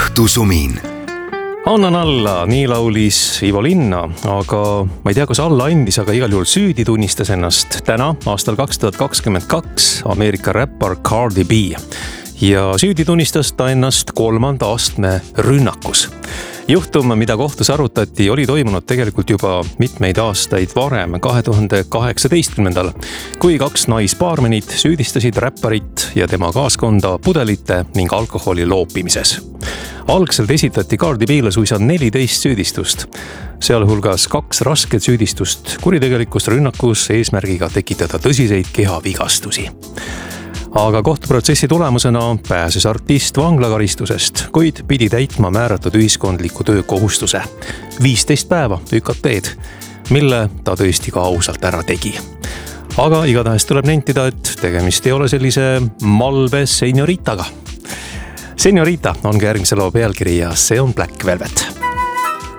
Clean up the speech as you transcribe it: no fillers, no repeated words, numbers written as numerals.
õhtusumin. Annan alla, nii laulis Ivo Linna, aga ma ei tea, kas alla andis, aga igal juhul süüdi tunnistas ennast täna, aastal 2022, Ameerika räppar Cardi B. Ja süüdi tunnistas ta ennast 3. astme rünnakus. Juhtum, mida kohtus arutati, oli toimunud tegelikult juba mitmeid aastaid varem, 2018. kui 2 naisbaarmenit süüdistasid räpparit ja tema kaaskonda pudelite ning alkoholi loopimises. Algselt esitati Cardi B'le suisa 14 süüdistust, sealhulgas 2 rasket süüdistust kuritegelikust rünnakus eesmärgiga tekitada tõsiseid kehavigastusi. Aga kohtuprotsessi tulemusena pääses artist vanglakaristusest, kuid pidi täitma määratud ühiskondliku töökohustuse 15 päeva ÜKT-d, mille ta tõesti ka ausalt ära tegi. Aga igatahes tuleb nentida, et tegemist ei ole sellise malbe senioritaga. Seniorita ongi järgmise loo pealkiri ja see on Black Velvet.